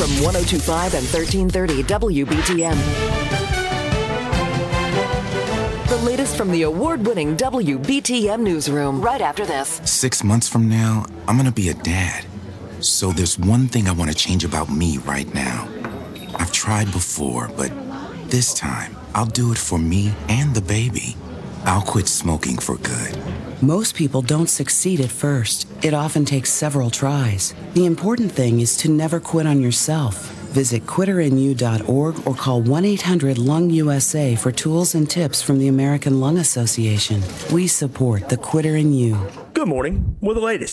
from 102.5 and 1330 WBTM. The latest from the award-winning WBTM newsroom right after this. 6 months from now, I'm gonna be a dad. So there's one thing I want to change about me right now. I've tried before, but this time, I'll do it for me and the baby. I'll quit smoking for good. Most people don't succeed at first. It often takes several tries. The important thing is to never quit on yourself. Visit quitterinU.org or call 1-800-LUNG-USA for tools and tips from the American Lung Association. We support the Quitter in You. Good morning. With the latest